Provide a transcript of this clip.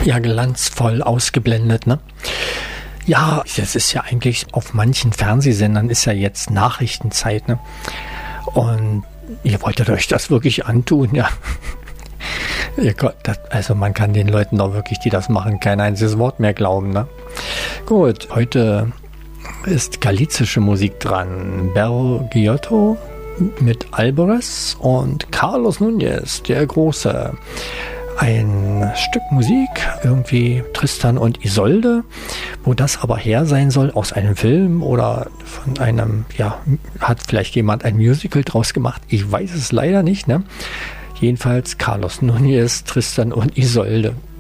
ja glanzvoll ausgeblendet, ne? Ja, das ist ja eigentlich auf manchen Fernsehsendern ist ja jetzt Nachrichtenzeit, ne? Und ihr wolltet euch das wirklich antun, ja? Also man kann den Leuten doch wirklich, die das machen, kein einziges Wort mehr glauben, ne? Gut, heute ist galizische Musik dran. Bergiotto mit Alvarez und Carlos Núñez, der Große. Ein Stück Musik, irgendwie Tristan und Isolde, wo das aber her sein soll aus einem Film oder von einem, ja, hat vielleicht jemand ein Musical draus gemacht, ich weiß es leider nicht, ne? Jedenfalls Carlos Núñez, Tristan und Isolde.